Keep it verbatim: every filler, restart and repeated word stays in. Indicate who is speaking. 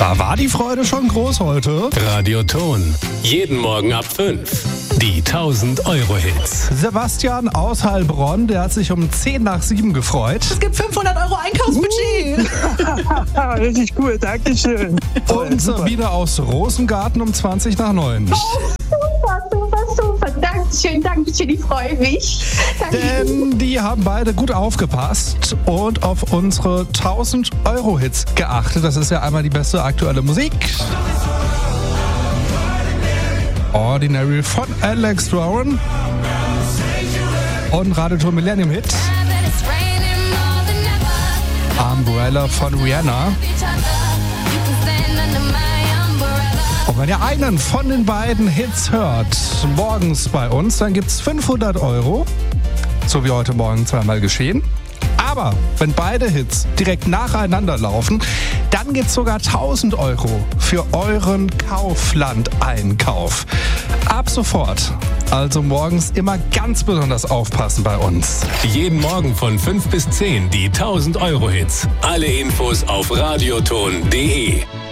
Speaker 1: Da war die Freude schon groß heute.
Speaker 2: Radioton. Jeden Morgen ab fünf. Die tausend Euro Hits.
Speaker 1: Sebastian aus Heilbronn, der hat sich um zehn nach sieben gefreut.
Speaker 3: Es gibt fünfhundert Euro Einkaufsbudget.
Speaker 4: Uh. Richtig cool, danke schön.
Speaker 1: Und Sabine aus Rosengarten um zwanzig nach neun.
Speaker 5: Oh, super, super, super. Dankeschön, Dankeschön, ich freue mich. Danke.
Speaker 1: Denn die haben beide gut aufgepasst und auf unsere tausend Euro Hits geachtet. Das ist ja einmal die beste aktuelle Musik. Ordinary von Alex Warren und Radioton Millennium Hit. Umbrella von Rihanna. Und wenn ihr einen von den beiden Hits hört, morgens bei uns, dann gibt's fünfhundert Euro, so wie heute Morgen zweimal geschehen. Aber wenn beide Hits direkt nacheinander laufen, dann gibt's sogar tausend Euro für euren Kaufland-Einkauf. Ab sofort, also morgens immer ganz besonders aufpassen bei uns.
Speaker 2: Jeden Morgen von fünf bis zehn die tausend Euro Hits. Alle Infos auf radioton punkt de.